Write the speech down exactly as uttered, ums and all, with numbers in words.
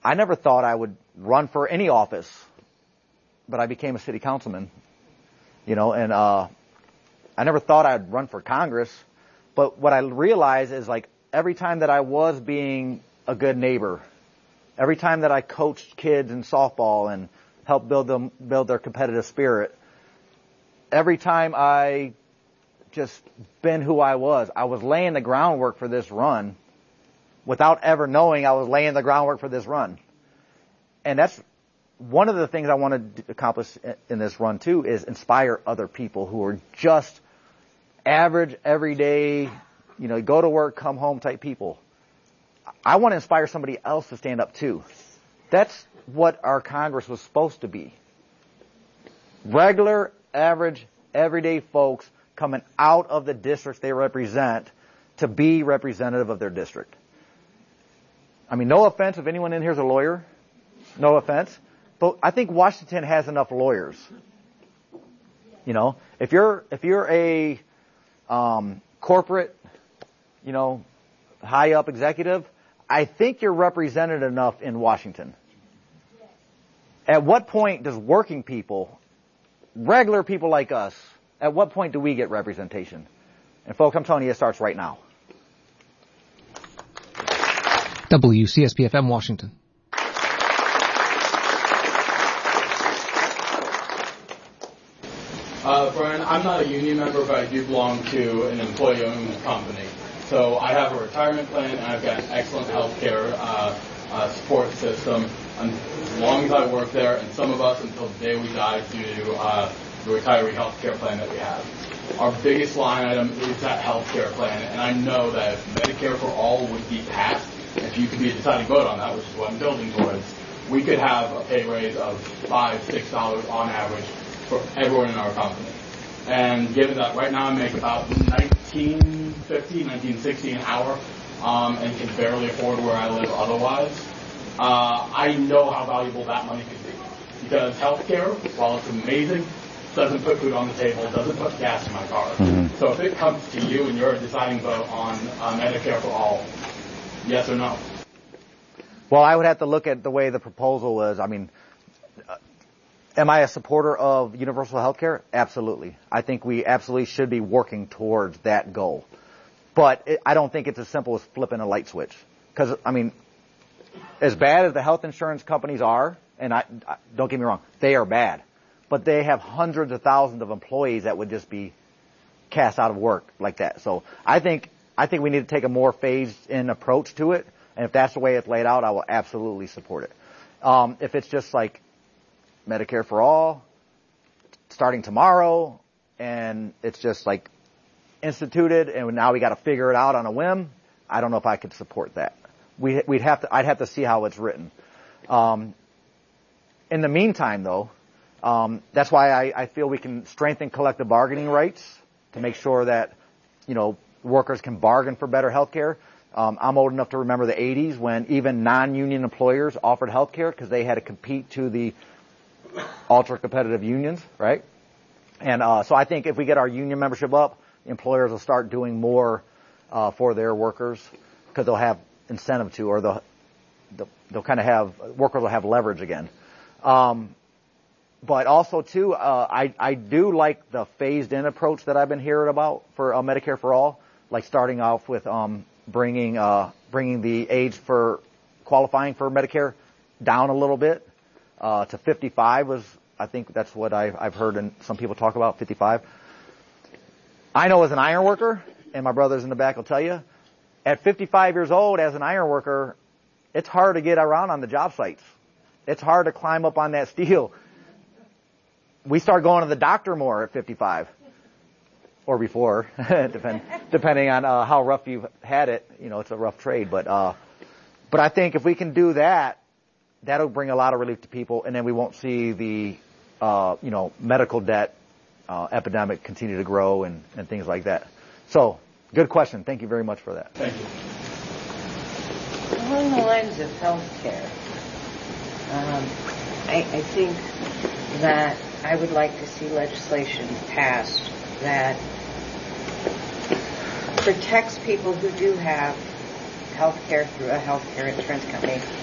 I never thought I would run for any office, but I became a city councilman, you know, and uh, I never thought I'd run for Congress. But what I realized is, like, every time that I was being a good neighbor, every time that I coached kids in softball and helped build them, build their competitive spirit, every time I just been who I was, I was laying the groundwork for this run without ever knowing I was laying the groundwork for this run. And that's one of the things I want to accomplish in this run too, is inspire other people who are just average, everyday, you know, go to work, come home type people. I want to inspire somebody else to stand up too. That's what our Congress was supposed to be. Regular, average, everyday folks coming out of the districts they represent to be representative of their district. I mean, no offense if anyone in here is a lawyer. No offense. But I think Washington has enough lawyers. You know, if you're, if you're a, um, corporate, you know, high up executive, I think you're represented enough in Washington. At what point does working people, regular people like us, at what point do we get representation? And folks, I'm telling you, it starts right now. W C S P F M Washington. Uh, Brian, I'm not a union member, but I do belong to an employee-owned company. So I have a retirement plan, and I've got an excellent health care uh, uh, support system. And as long as I work there, and some of us until the day we die due to uh, the retiree health care plan that we have. Our biggest line item is that health care plan, and I know that if Medicare for All would be passed, if you could be a deciding vote on that, which is what I'm building towards, we could have a pay raise of five, six dollars on average for everyone in our company. And given that right now I make about nineteen fifty, nineteen sixty an hour, um, and can barely afford where I live otherwise, uh, I know how valuable that money could be. Because healthcare, while it's amazing, doesn't put food on the table, doesn't put gas in my car. Mm-hmm. So if it comes to you and you're a deciding vote on uh, Medicare for All, yes or no? Well, I would have to look at the way the proposal was. I mean, uh, am I a supporter of universal health care? Absolutely. I think we absolutely should be working towards that goal. But it, I don't think it's as simple as flipping a light switch. Because, I mean, as bad as the health insurance companies are, and I, I don't get me wrong, they are bad. But they have hundreds of thousands of employees that would just be cast out of work like that. So I think I think we need to take a more phased-in approach to it. And if that's the way it's laid out, I will absolutely support it. Um, if it's just like Medicare for All, starting tomorrow, and it's just like instituted, and now we got to figure it out on a whim, I don't know if I could support that. We, we'd have to. I'd have to see how it's written. Um, in the meantime, though. Um, that's why I, I feel we can strengthen collective bargaining rights to make sure that, you know, workers can bargain for better health care. Um, I'm old enough to remember the eighties when even non-union employers offered health care because they had to compete to the ultra-competitive unions, right? And uh, so I think if we get our union membership up, employers will start doing more uh, for their workers because they'll have incentive to, or they'll, they'll, they'll kind of have, workers will have leverage again. Um, But also, too, uh, I, I do like the phased-in approach that I've been hearing about for uh, Medicare for All, like starting off with um, bringing uh, bringing the age for qualifying for Medicare down a little bit uh, to fifty-five was, I think that's what I've, I've heard and some people talk about, fifty-five. I know as an iron worker, and my brothers in the back will tell you, at fifty-five years old as an iron worker, it's hard to get around on the job sites. It's hard to climb up on that steel. We start going to the doctor more at fifty-five, or before, depend, depending on uh, how rough you've had it. You know, it's a rough trade, but uh, but I think if we can do that, that'll bring a lot of relief to people, and then we won't see the uh, you know medical debt uh, epidemic continue to grow and, and things like that. So, good question. Thank you very much for that. Thank you. Along the lines of health care, um, I, I think that I would like to see legislation passed that protects people who do have health care through a health care insurance company